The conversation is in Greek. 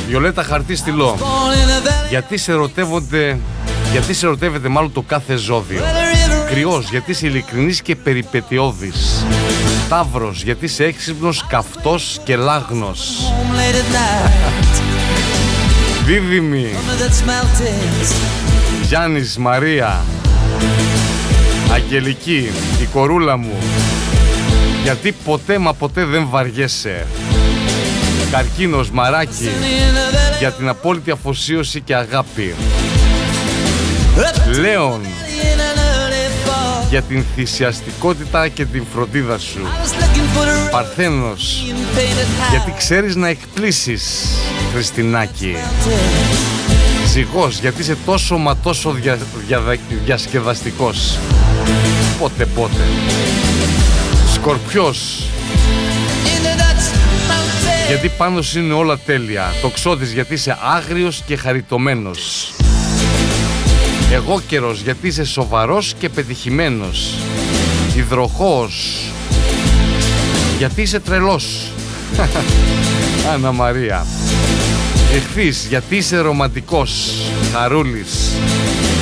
Βιολέτα χαρτί στυλό. Γιατί σε ερωτεύεται μάλλον το κάθε ζώδιο. Κρυός, γιατί είσαι ειλικρινής και περιπετειώδης. Ταύρος, γιατί είσαι έξυπνος, καυτός και λάγνος. Δίδυμη, Γιάννης, Μαρία, Αγγελική, η κορούλα μου, γιατί ποτέ μα ποτέ δεν βαριέσαι. Καρκίνος, Μαράκι, για την απόλυτη αφοσίωση και αγάπη. Λέων, για την θυσιαστικότητα και την φροντίδα σου. Παρθένος, γιατί ξέρεις να εκπλήσεις, Χριστινάκη. Ζυγός, γιατί είσαι τόσο μα τόσο διασκεδαστικός. Πότε πότε. Σκορπιός, γιατί πάνω σου είναι όλα τέλεια. Τοξότης, γιατί είσαι άγριος και χαριτωμένος. Εγώκερος, γιατί είσαι σοβαρός και πετυχημένος. Υδροχόος, γιατί είσαι τρελός. Άννα Μαρία. Εχθής, γιατί είσαι ρομαντικός. Χαρούλης.